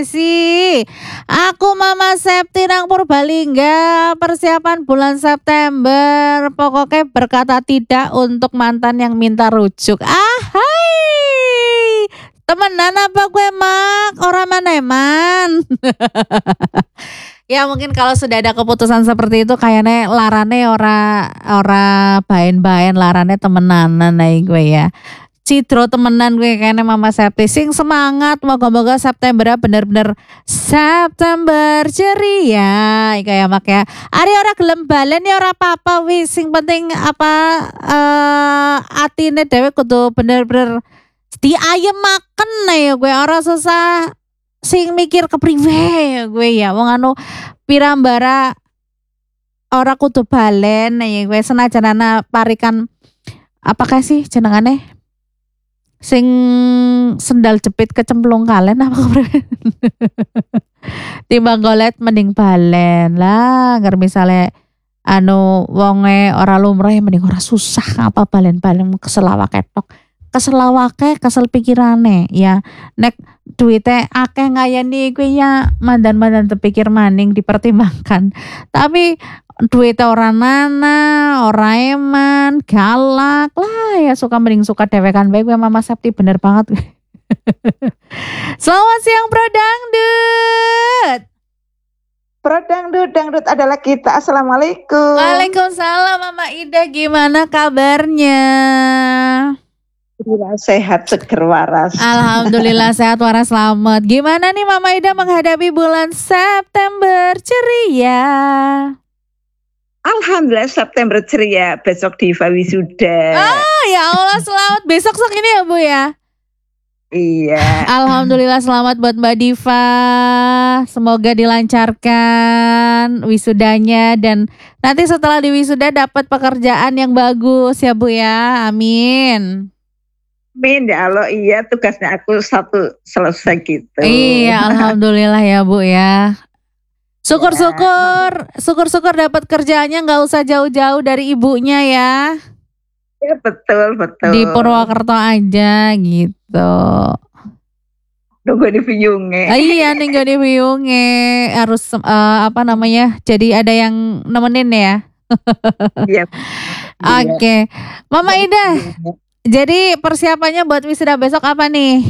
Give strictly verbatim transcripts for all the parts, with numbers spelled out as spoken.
sih. Aku Mama Septi nang Purbalingga, persiapan bulan September. Pokoknya berkata tidak untuk mantan yang minta rujuk. Ah, hai. Temenan apa gue mak? Orang mana eman? Ya mungkin kalau sudah ada keputusan seperti itu kayaknya larane ora ora bain-bain, larane temenanan nih gue ya. Cidro temenan gue kayaknya Mama Septi. Sing semangat, moga-moga September bener-bener September ceria. Kayak makanya ari ora gelem balen ya ora apa-apa wis, sing penting apa eh uh, atine dhewe kudu bener-bener diayem makan ya gue, ora susah sing mikir kepriwe gue ya. Wong anu pirambara ora kudu balen ya gue, senajan ana parikan apakah sih jenengane? Sing sendal jepit kecemplung kalen apa kepriwe? Timbang golet mending balen lah. Agar misalnya anu wonge ora lumrah mending ora susah apa balen-balen kesel awake tok. Kesel awake, kesel pikirane ya. Nek duite akeh ngayani kuwi ya mandan-mandan terpikir maning dipertimbangkan. Tapi duite ora nana, ora eman, galak lah ya, suka mending suka dewekan bae gue Mama Septi, bener banget. Selamat siang Bro Dangdut. Bro Dangdut, Dangdut adalah kita. Assalamualaikum. Waalaikumsalam Mama Ida, gimana kabarnya? Alhamdulillah sehat, seger waras. Alhamdulillah sehat waras, selamat. Gimana nih Mama Ida menghadapi bulan September ceria? Alhamdulillah September ceria. Besok Diva wisuda. Oh ya Allah, selamat. Besok sok ini ya Bu ya? Iya. Alhamdulillah selamat buat Mbak Diva. Semoga dilancarkan wisudanya dan nanti setelah diwisuda dapat pekerjaan yang bagus ya Bu ya. Amin. Amin ya Allah, iya tugasnya aku satu selesai gitu. Iya, alhamdulillah ya Bu ya. Syukur-syukur, syukur-syukur dapat kerjaannya nggak usah jauh-jauh dari ibunya ya. Ya betul betul. Di Purwokerto aja gitu. Nunggu di Viyunge. Ah, iya nunggu di Viyunge harus uh, apa namanya? Jadi ada yang nemenin ya. Iya. Oke, okay. Mama Ida. Jadi persiapannya buat wisuda besok apa nih?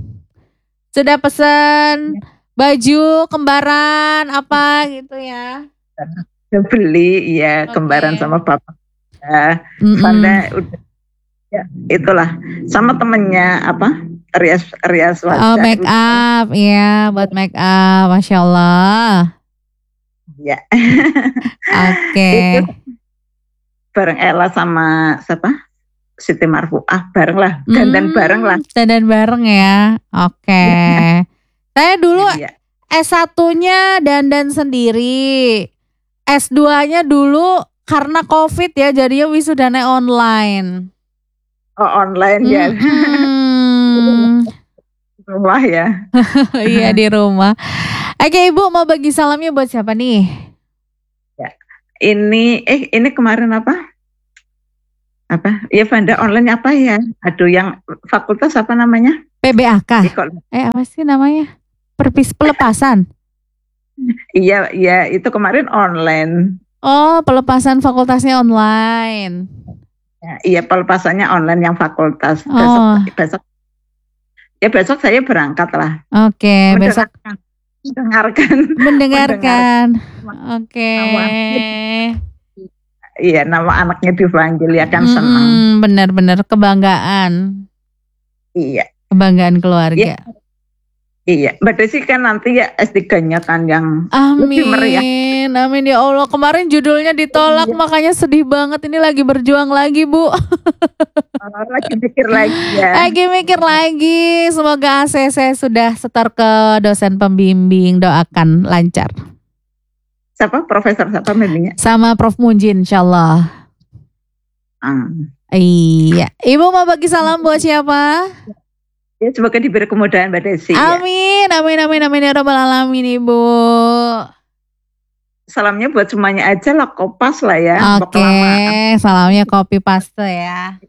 Sudah pesen baju kembaran apa gitu ya? Udah beli ya, okay. Kembaran sama bapak. Ya, Sanda udah ya, itulah sama temennya apa? Rias Rias wajah. Oh, make up ya, buat make up, Masya Allah. Ya. Oke. Okay. Bareng Ella sama siapa? Siti Marfuah bareng lah, dandan hmm, bareng lah. Dandan bareng ya, oke. Okay. Saya dulu ya. S satunya dandan sendiri, S duanya dulu karena COVID ya, jadinya wisudanya online. Oh online ya. Hmm. Rumah ya. Iya di rumah. Oke Ibu mau bagi salamnya buat siapa nih? Ya. Ini eh ini kemarin apa? Apa? Ya Vanda online apa ya? Aduh yang fakultas apa namanya? P B A K. Eh apa sih namanya? Perpis pelepasan. Iya, iya itu kemarin online. Oh, pelepasan fakultasnya online. Ya, iya, pelepasannya online yang fakultas. Oh. Besok besok. Ya besok saya berangkat lah. Oke, okay, besok mendengarkan. Mendengarkan. Oke. Okay. Iya, nama anaknya dipanggil ya kan hmm, senang. Benar-benar kebanggaan. Iya. Kebanggaan keluarga. Iya, iya. Mbak Desi kan nanti ya S tiga-nya kan yang amin, lebih meriah. Amin ya Allah. Kemarin judulnya ditolak iya. Makanya sedih banget. Ini lagi berjuang lagi Bu. Oh, lagi mikir lagi ya. Lagi mikir lagi. Semoga A C C sudah setor ke dosen pembimbing. Doakan lancar. Siapa? Profesor siapa memangnya? Sama Prof Munjin insyaallah. Hmm. Iya. Ibu mau bagi salam buat siapa? Ya semoga diberi kemudahan Mbak Desi. Amin, ya. amin, amin, amin ya Rabbal Alamin Ibu. Salamnya buat semuanya aja lah, kopas lah ya. Oke, okay. Salamnya copy paste ya.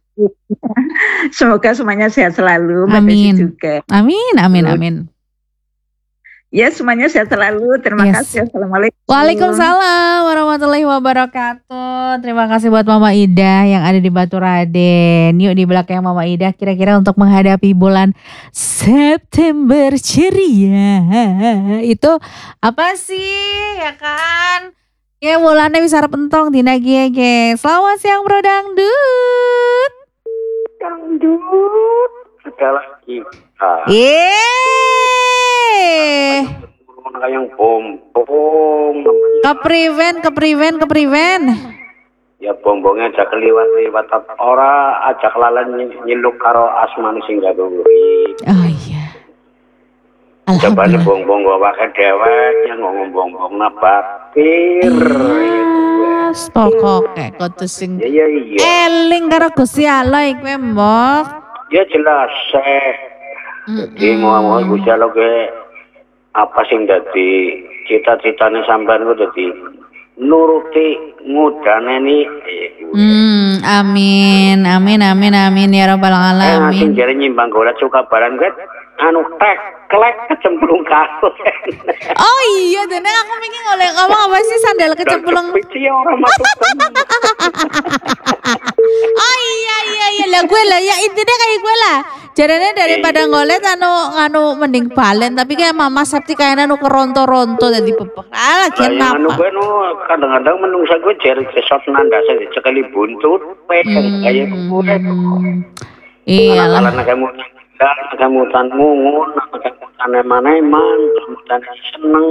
Semoga semuanya sehat selalu. Mbak amin. Desi juga. Amin, amin, amin. Ya, semuanya sehat selalu. Terima Yes. kasih. Assalamualaikum. Waalaikumsalam warahmatullahi wabarakatuh. Terima kasih buat Mama Ida yang ada di Batu Raden. Yuk di belakang Mama Ida kira-kira untuk menghadapi bulan September ceria. Itu apa sih ya kan? Ya bulannya bisa pentong dina gege. Selamat siang Bro Dangdut. Dangdut sudah lagi. Yeay. Yang bom-bom. Kepriven, kepriven, kepriven. Ya bombongnya aja keliwat-liwat ora ajak lalan nyeluk karo asmane sing gak urip. Oh iya. Jabane Alhamdulillah. bongbong gak wae dhewek yang ngomong bongbong nabatir. Yes, pokoknya kudu sing Ya ya iya. eling karo Gusti Allah iku mbok. Ya jelas eh. Jadi ngomong Gusti Allah ke apa sing dadi cita-citane sampean ku dadi nuruti ngudaneni. Hmm, amin, amin, amin, amin ya rabbal Eh, alamin. sing jare nyimbang golek suka barang ket anu tek klek kecemplung kasut. Oh iya, dene aku mikir oleh kamu apa sih sandal kecemplung. Pici ora masuk. Oh iya iya iya lah gue lah ya intinya kayak gue lah. Jadinya daripada ngolet anu anu mending balen tapi kayak Mama Septi kayaknya anu keronto-ronto jadi bebek. Ah lagian Yang anu apa? gue no kadang-kadang menungsa gue jari kesot nandasa cekali buntut peng kayak gue. Iya lah. Anak-anak kamu dan kamu tan mungun, kamu tan eman-eman, kamu tan seneng.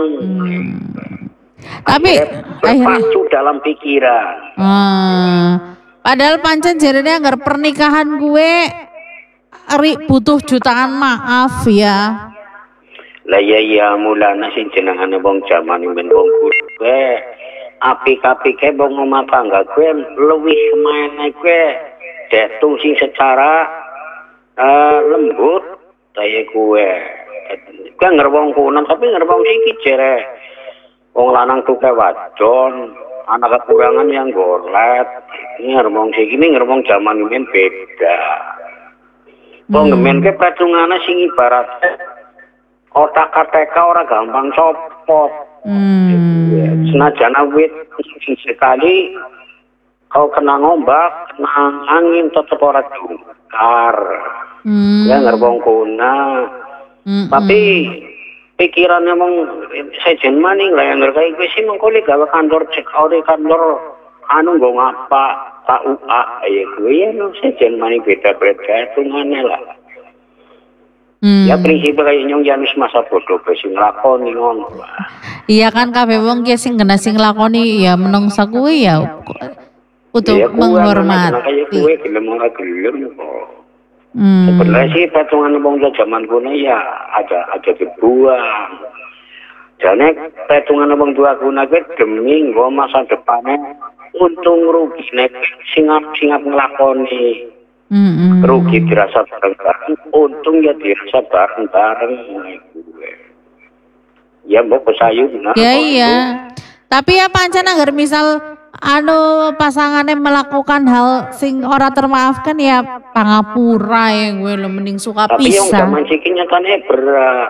Tapi akhirnya berpacu dalam pikiran. hmm, padahal pancen jadinya agar pernikahan gue ri butuh jutaan maaf ya. Lah ya ya mulane sing jenengane wong jaman men wong gue apik-apike wong omah tangga gue luwih semene gue detung sing secara uh, lembut kaya gue. Gue ngerwong kuno tapi ngerwong iki jere wong lanang tuke wadon anak kekurangan yang golet ngerwong sing ini ngerwong jaman men beda. Wong men ke patungane sing ibarat otak K T K ora gampang copot. Hmm. Senajan awit sekali kau kena ngombak, kena angin tetep ora dungkar. Hmm. Ya ngerbong kuna. Hmm. Tapi pikirannya mong sejen maning lah yang ngerkai gue sih mengkoli gawe kantor cek ori kantor anu gue ngapa tak U A ya gue ya no sejen maning beda-beda tungane lah. Hmm. Ya prinsip kayak nyong Janus masa bodoh sing nglakoni ngono. Iya kan kabeh wong ki sing kena sing nglakoni ya menungsa kuwi ya untuk ya, menghormati. Kayak kuwe gelem ora gelem kok. Hmm. Sebenarnya sih patungan wong zaman kuno ya ada ada dibuang. Jane patungan wong tua kuno kuwi demi nggo masa depane untung rugi nek singap singap nglakoni. Mm-hmm. Rugi dirasa bareng-bareng, untung ya dirasa bareng-bareng. Ya mau kesayu nah. Ya iya. Tapi ya pancen agar misal anu pasangannya melakukan hal sing ora termaafkan ya pangapura ya gue lo mending suka pisah. Tapi yang zaman siki nyatane berat.